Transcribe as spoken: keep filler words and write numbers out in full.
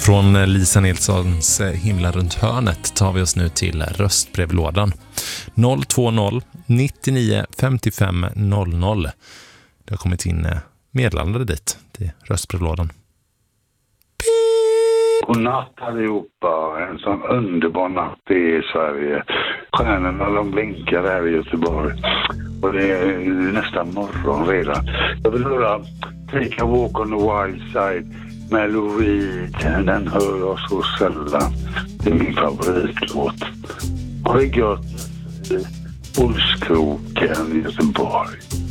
Från Lisa Nilssons Himla runt hörnet tar vi oss nu till röstbrevlådan. noll två noll nittionio femtiofem noll noll. Det har kommit in meddelande dit till röstbrevlådan. God natt allihopa, en sån underbar natt det är i Sverige. Stjärnorna de blinkar här i Göteborg och det är nästan morgon redan. Jag vill höra Take a Walk on the Wild Side med Lou Reed, den hör jag så sällan. Det är min favoritlåt. Ha det gött, Olskroken i Göteborg.